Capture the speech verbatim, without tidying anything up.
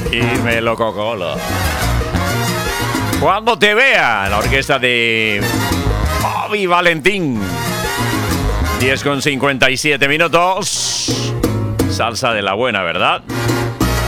Dímelo, Cocolo. Cuando te vea, la orquesta de Bobby Valentín. diez con cincuenta y siete minutos. Salsa de la buena, ¿verdad?